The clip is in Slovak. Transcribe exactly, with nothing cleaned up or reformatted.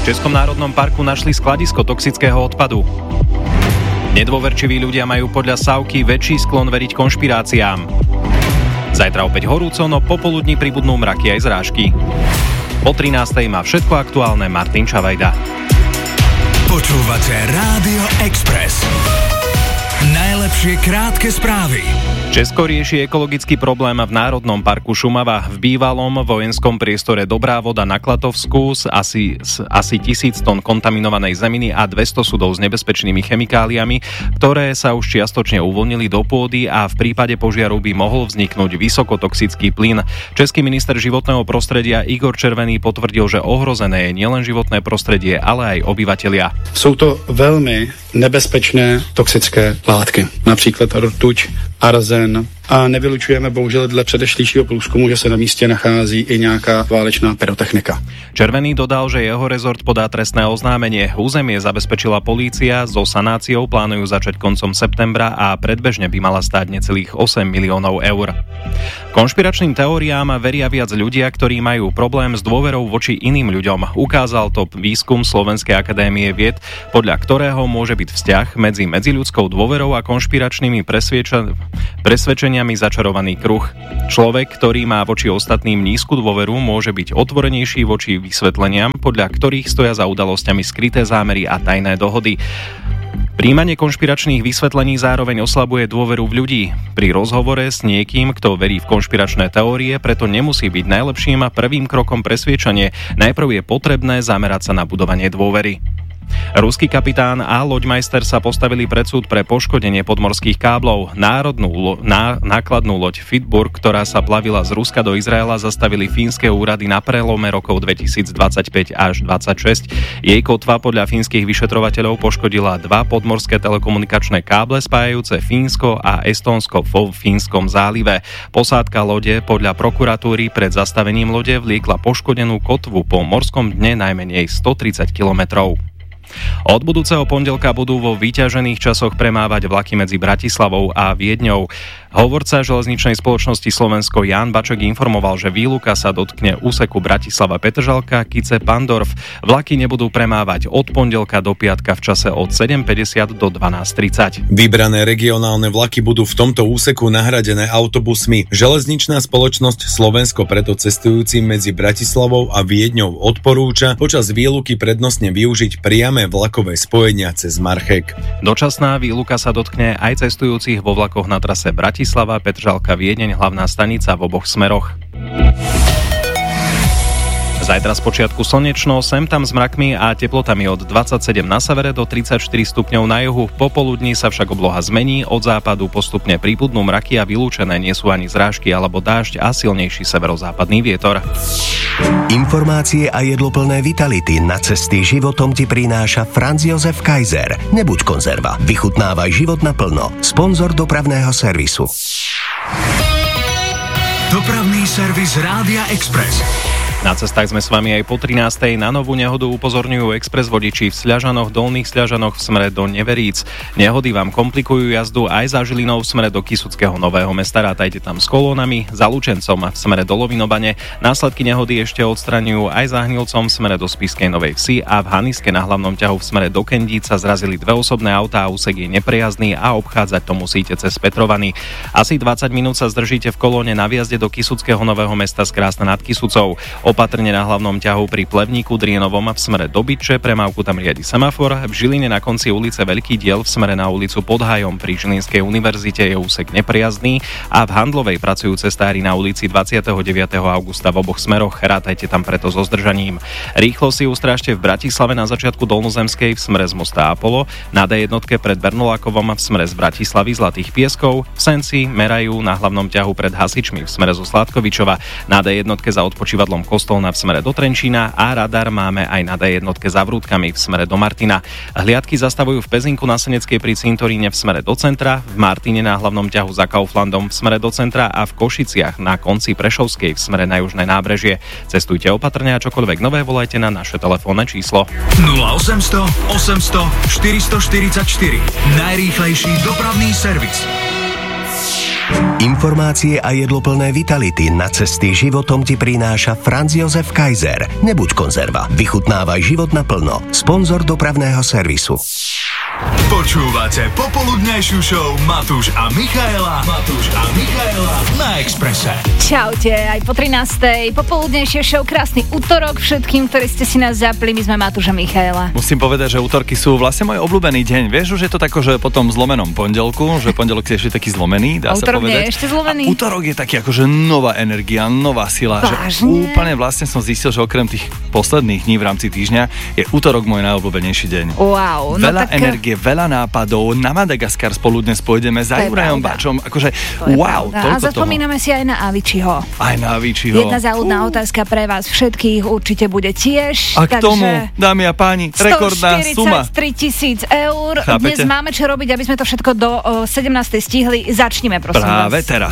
Českom národnom parku našli skladisko toxického odpadu. Nedôverčiví ľudia majú podľa Sávky väčší sklon veriť konšpiráciám. Zajtra opäť horúco, no popoludní pribudnú mraky aj zrážky. Po trinástej má všetko aktuálne Martin Čavajda. Počúvate Rádio Express. Najlepšie krátke správy. Česko rieši ekologický problém v Národnom parku Šumava. V bývalom vojenskom priestore Dobrá voda na Klatovsku s asi, s asi tisíc tón kontaminovanej zeminy a dvesto sudov s nebezpečnými chemikáliami, ktoré sa už čiastočne uvoľnili do pôdy a v prípade požiaru by mohol vzniknúť vysokotoxický plyn. Český minister životného prostredia Igor Červený potvrdil, že ohrozené je nielen životné prostredie, ale aj obyvatelia. Sú to veľmi nebezpečné toxické látky, například rtuť, arzen, a nevylučujeme bohužel dle předešlejšího průzkumu, že se na místě nachází i nějaká válečná pyrotechnika. Červený dodal, že jeho rezort podá trestné oznámenie. Územie zabezpečila polícia, so sanáciou plánujú začať koncom septembra a predbežne by mala stáť necelých osem miliónov eur. Konšpiračným teóriám veria viac ľudia, ktorí majú problém s dôverou voči iným ľuďom. Ukázal to výskum Slovenskej akadémie vied, podľa ktorého môže byť vzťah medzi medziľudskou dôverou a konšpiračnými presvieča- presvedčeniami začarovaný kruh. Človek, ktorý má voči ostatným nízku dôveru, môže byť otvorenejší voči vysvetleniam, podľa ktorých stoja za udalosťami skryté zámery a tajné dohody. Príjmanie konšpiračných vysvetlení zároveň oslabuje dôveru v ľudí. Pri rozhovore s niekým, kto verí v konšpiračné teórie, preto nemusí byť najlepším a prvým krokom presviečanie. Najprv je potrebné zamerať sa na budovanie dôvery. Ruský kapitán a loďmajster sa postavili pred súd pre poškodenie podmorských káblov. Národnú lo- ná- nákladnú loď Fitburg, ktorá sa plavila z Ruska do Izraela, zastavili fínske úrady na prelome rokov dvetisícdvadsaťpäť až dvadsaťšesť. Jej kotva podľa fínskych vyšetrovateľov poškodila dva podmorské telekomunikačné káble spájajúce Fínsko a Estónsko vo Fínskom zálive. Posádka lode podľa prokuratúry pred zastavením lode vliekla poškodenú kotvu po morskom dne najmenej stotridsať kilometrov. Od budúceho pondelka budú vo vyťažených časoch premávať vlaky medzi Bratislavou a Viedňou. Hovorca železničnej spoločnosti Slovensko Ján Baček informoval, že výluka sa dotkne úseku Bratislava-Petržalka, Kice-Pandorf. Vlaky nebudú premávať od pondelka do piatka v čase od sedem päťdesiat do dvanásť tridsať. Vybrané regionálne vlaky budú v tomto úseku nahradené autobusmi. Železničná spoločnosť Slovensko preto cestujúcim medzi Bratislavou a Viedňou odporúča počas výluky prednostne využiť priame vlakové spojenia cez Marchek. Dočasná výluka sa dotkne aj cestujúcich vo vlakoch na trase Bratislava, Petržalka, Viedeň, hlavná stanica v oboch smeroch. Zajtra spočiatku slnečno, sem tam s mrakmi a teplotami od dvadsaťsedem na severe do tridsaťštyri stupňov na juhu. Popoludní sa však obloha zmení, od západu postupne príbudnú mraky a vylúčené nie sú ani zrážky alebo dážď a silnejší severozápadný vietor. Informácie a jedloplné vitality na cesty životom ti prináša Franz Josef Kaiser. Nebuď konzerva, vychutnávaj život naplno. Sponzor dopravného servisu. Dopravný servis Rádia Express. Na cestách sme s vami aj po trinástej. Na novú nehodu upozorňujú Express vodiči v Sľažanoch, Dolných Sľažanoch v smere do Neveríc. Nehody vám komplikujú jazdu aj za Žilinou v smere do Kysuckého Nového Mesta. Rátajte tam s kolónami, za Lučencom v smere do Lovinovane. Následky nehody ešte odstraňujú aj za Hnilcom v smere do Spišskej Novej Vsi a v Haniske na hlavnom ťahu v smere do Kendíc sa zrazili dve osobné autá a úsek je neprejazdný a obchádzať to musíte cez Petrovany. Asi dvadsať minút sa zdržíte v kolóne na výjazde do Kysuckého Nového Mesta z Krásna nad Kysucou. Opatrne na hlavnom ťahu pri Plevníku Drienovom v smere do Bytče, premávku tam riadi semafor. V Žiline na konci ulice Veľký diel v smere na ulicu Podhajom pri Žilinskej univerzite je úsek neprejazdný a v Handlovej pracujú cestári na ulici dvadsiateho deviateho augusta v oboch smeroch. Rátajte tam preto so zdržaním. Rýchlo si ustrážte v Bratislave na začiatku Dolnozemskej v smere z mosta Apollo, na dé jedna pred Bernolákovom v smere z Bratislavy Zlatých Pieskov, v Senci merajú na hlavnom ťahu pred Hasičmi v smere zo Sládkovičova, na dé jedna za odpočívadlom Kostolná v smere do Trenčína a radar máme aj na dé jedna za Vrútkami v smere do Martina. Hliadky zastavujú v Pezinku na Seneckej pri cintoríne v smere do centra, v Martine na hlavnom ťahu za Kauflandom v smere do centra a v Košiciach na konci Prešovskej v smere na južné nábrežie. Cestujte opatrne a čokoľvek nové volajte na naše telefónne číslo nula osemsto osemsto štyristoštyridsaťštyri. Najrýchlejší dopravný servis. Informácie a jedloplné vitality na cesty životom ti prináša Franz Josef Kaiser. Nebuď konzerva. Vychutnávaj život naplno. Sponzor dopravného servisu. Počúvate popoludnejšiu show Matúš a Michaela. Matúš a Michaela na Expresse. Čaute, aj po trinástej popoludnejšie show. Krásny útorok všetkým, ktorí ste si nás zapli. My sme Matúš a Michaela. Musím povedať, že útorky sú vlastne môj obľúbený deň. Vieš, už je to tako, že po tom zlomenom pondelku, že pondelok je ešte taký zlomený, dá sa povedať. Nie je ešte zlomený. A útorok je taký akože nová energia, nová sila. Že úplne vlastne som zistil, že okrem tých posledných dní v rámci týždňa je útorok môj najobľúbenejší deň. Wow, no veľa tak... energie, veľa nápadov. Na Madagaskar spolu dnes pôjdeme za Jurajom Bačom. Akože wow, toľko A zaspomíname toho. si aj na Aviciho. Aj na Aviciho. Jedna záľudná uh. otázka pre vás všetkých určite bude tiež. A k tomu, dámy a páni, rekordná suma. stoštyridsaťtri tisíc eur. Chápete? Dnes máme čo robiť, aby sme to všetko do uh, sedemnástej stihli. Začnime, prosím Práve vás. teraz.